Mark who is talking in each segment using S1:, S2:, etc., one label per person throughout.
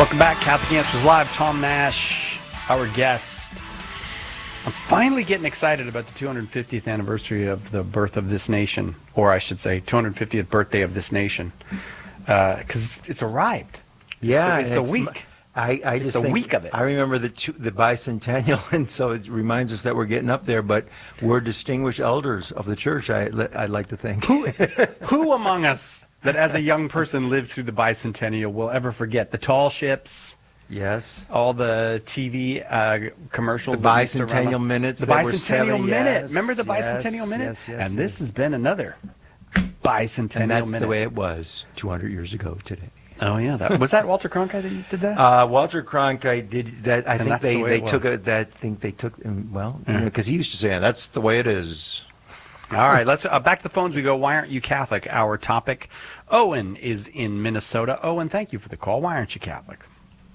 S1: Welcome back, Catholic Answers Live. Tom Nash, our guest. I'm finally getting excited about the 250th anniversary of the birth of this nation, or I should say 250th birthday of this nation, because it's arrived. It's the week.
S2: I just think,
S1: week of it.
S2: I remember the bicentennial, and so it reminds us that we're getting up there, but we're distinguished elders of the church, I'd like to think.
S1: Who among us that as a young person lived through the bicentennial will ever forget the tall ships?
S2: Yes.
S1: All the TV commercials.
S2: The bicentennial minutes.
S1: The bicentennial minute.
S2: Yes,
S1: Remember the bicentennial minute?
S2: Yes.
S1: And this has been another bicentennial minute.
S2: And that's the way it was 200 years ago today.
S1: Oh yeah, was that Walter Cronkite that did that?
S2: Walter Cronkite did that. I think they took it. Because he used to say, "That's the way it is."
S1: All right, let's back to the phones we go. Why aren't you Catholic? Our topic. Owen is in Minnesota. Owen, thank you for the call. Why aren't you Catholic?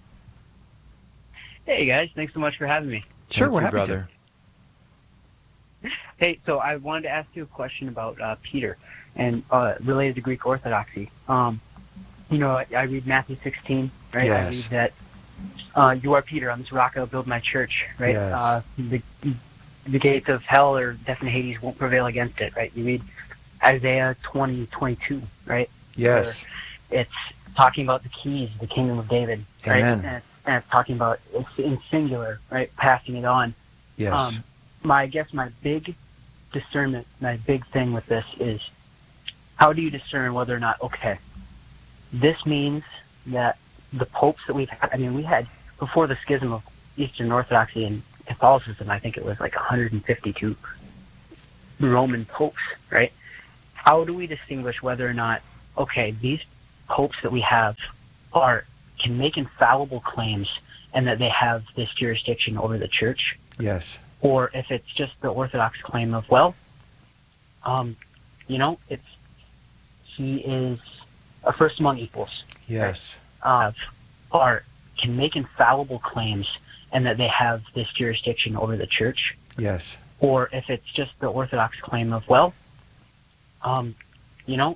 S3: Hey guys, thanks so much for having me.
S1: Sure, we're happy
S2: brother.
S3: to. Hey, so I wanted to ask you a question about Peter and related to Greek Orthodoxy. I read Matthew 16, right?
S2: Yes.
S3: I read that you are Peter, on this rock I will build my church, right?
S2: Yes.
S3: The gates of hell or death and Hades won't prevail against it, right? You read Isaiah 20:22, right?
S2: Yes.
S3: Where it's talking about the keys, the kingdom of David, right?
S2: Amen.
S3: And it's talking about, it's in singular, right? Passing it on.
S2: Yes.
S3: My big discernment, my big thing with this is, how do you discern whether or not, okay, this means that the popes that we've had, we had, before the schism of Eastern Orthodoxy and Catholicism, I think it was like 152 Roman popes, right? How do we distinguish whether or not, okay, these popes that we have can make infallible claims and that they have this jurisdiction over the church?
S2: Yes.
S3: Or if it's just the Orthodox claim of, he is a first among equals.
S2: Yes.
S3: Can make infallible claims and that they have this jurisdiction over the church.
S2: Yes.
S3: Or if it's just the Orthodox claim of,